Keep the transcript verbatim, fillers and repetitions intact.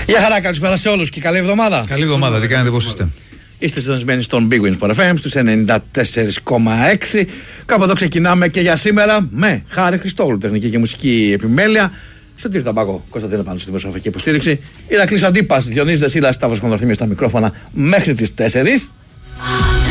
Γεια χαρά, καλησπέρα σε όλους και καλή εβδομάδα. Καλή εβδομάδα, τι κάνετε, πώς είστε? Είστε συντονισμένοι στον Big Wins Sport εφ εμ στους ενενήντα τέσσερα κόμμα έξι. Κάπου εδώ ξεκινάμε και για σήμερα με Χάρη Χριστόγλου, τεχνική και μουσική επιμέλεια. Στον Τύρι Ταμπάκο, Κωνσταντίνο Πάνο στην προσωπική υποστήριξη. Ηρακλής Αντίπας, Διονύσης Δεσίλας, Σταύρος Κονδροθύμιος στα μικρόφωνα μέχρι τις τέσσερις.